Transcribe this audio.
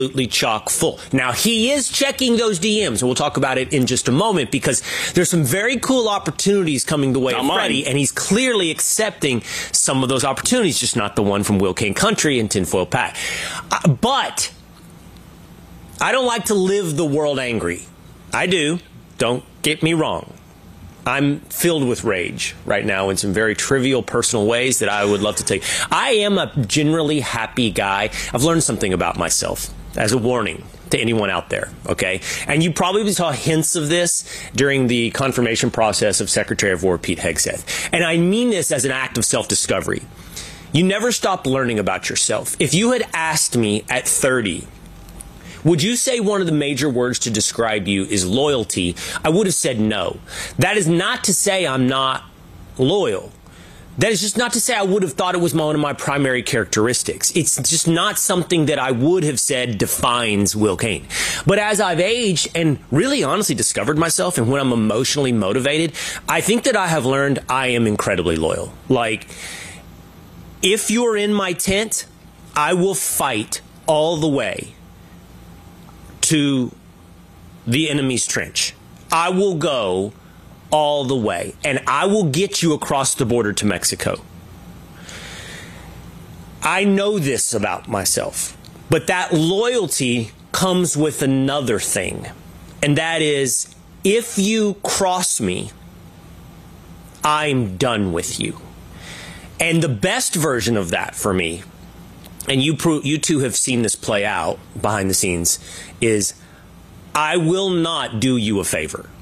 absolutely chock full. Now, he is checking those DMs, and we'll talk about it in just a moment, because there's some very cool opportunities coming the way of Freddie, and he's clearly accepting some of those opportunities, just not the one from Will King Country and Tinfoil Pat. But I don't like to live the world angry. I do. Don't get me wrong. I'm filled with rage right now in some very trivial personal ways that I would love to take. I am a generally happy guy. I've learned something about myself as a warning to anyone out there, okay? And you probably saw hints of this during the confirmation process of Secretary of War Pete Hegseth. And I mean this as an act of self-discovery. You never stop learning about yourself. If you had asked me at 30, would you say one of the major words to describe you is loyalty? I would have said no. That is not to say I'm not loyal. That is just not to say I would have thought it was one of my primary characteristics. It's just not something that I would have said defines Will Cain. But as I've aged and really honestly discovered myself, and when I'm emotionally motivated, I think that I have learned I am incredibly loyal. Like, if you're in my tent, I will fight all the way to the enemy's trench. I will go all the way, and I will get you across the border to Mexico. I know this about myself, but that loyalty comes with another thing, and that is, if you cross me, I'm done with you. And the best version of that for me, and you two have seen this play out behind the scenes, is I will not do you a favor.